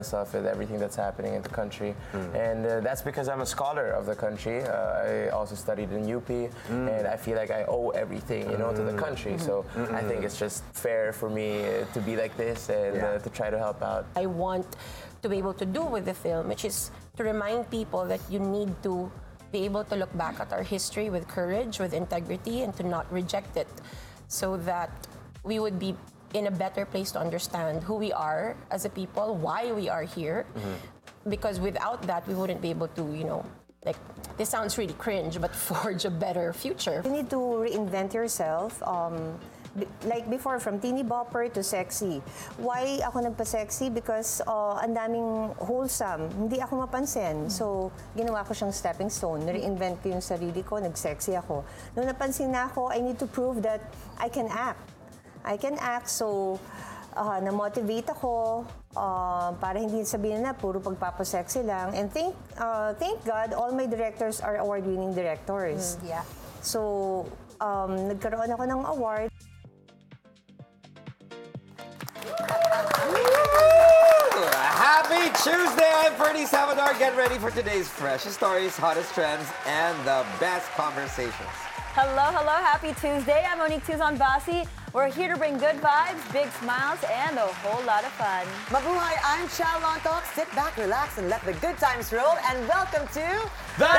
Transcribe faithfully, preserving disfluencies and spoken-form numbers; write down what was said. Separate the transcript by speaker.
Speaker 1: Stuff with everything that's happening in the country, mm. and uh, that's because I'm a scholar of the country. Uh, I also studied in U P, mm. and I feel like I owe everything, you know, mm. to the country. Mm-hmm. So mm-hmm. I think it's just fair for me to be like this and yeah. uh, to try to help out.
Speaker 2: I want to be able to do with the film, which is to remind people that you need to be able to look back at our history with courage, with integrity, and to not reject it, so that we would be in a better place to understand who we are as a people, why we are here. Mm-hmm. Because without that, we wouldn't be able to, you know, like, this sounds really cringe, but forge a better future.
Speaker 3: You need to reinvent yourself. Um, like before, from teeny bopper to sexy. Why ako nagpa-sexy? Because uh, ang daming wholesome. Hindi ako mapansin. Mm-hmm. So, ginawa ko siyang stepping stone. Reinvent ko yung sarili ko, nag-sexy ako. Nung napansin na ako, I need to prove that I can act. I can act, so uh, na-motivate ako uh, para hindi sabihin na puro pagpapasexy lang. And thank, uh, thank God, all my directors are award-winning directors.
Speaker 2: Mm, yeah.
Speaker 3: So, um, nagkaroon ako ng award.
Speaker 4: Happy Tuesday! I'm Ferdy Salvador. Get ready for today's freshest stories, hottest trends, and the best conversations.
Speaker 5: Hello, hello, happy Tuesday. I'm Monique Tuzon Basi. We're here to bring good vibes, big smiles, and a whole lot of fun.
Speaker 6: Mabuhay, I'm Chal Lontok. Sit back, relax, and let the good times roll. And welcome to
Speaker 4: The